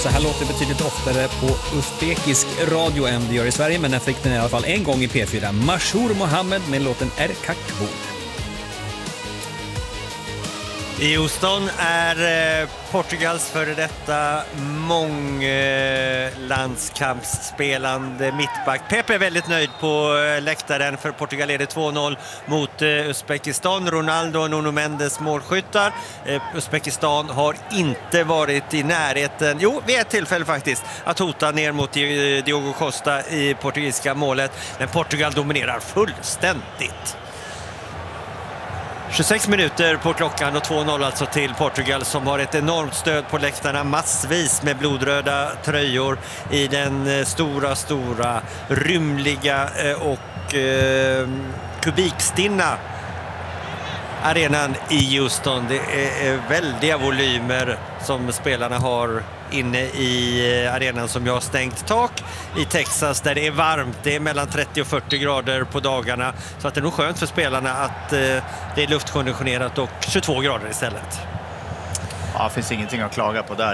Så här låter det betydligt oftare på uzbekisk radio än det gör i Sverige, men den fick den i alla fall en gång i P4. Mashour Mohammed med låten Erkakbou. I Houston är Portugals före detta månglandskampsspelande mittback Pepe är väldigt nöjd på läktaren, för Portugal leder 2-0 mot Uzbekistan. Ronaldo och Nuno Mendes målskyttar. Uzbekistan har inte varit i närheten, vid ett tillfälle faktiskt, att hota ner mot Diogo Costa i portugisiska målet. Men Portugal dominerar fullständigt. 26 minuter på klockan och 2-0 alltså till Portugal, som har ett enormt stöd på läktarna, massvis med blodröda tröjor i den stora, rymliga och kubikstinna arenan i Houston. Det är väldiga volymer som spelarna har inne i arenan, som jag har stängt tak i Texas, där det är varmt. Det är mellan 30 och 40 grader på dagarna, så att det är nog skönt för spelarna att det är luftkonditionerat och 22 grader istället. Ja, det finns ingenting att klaga på där.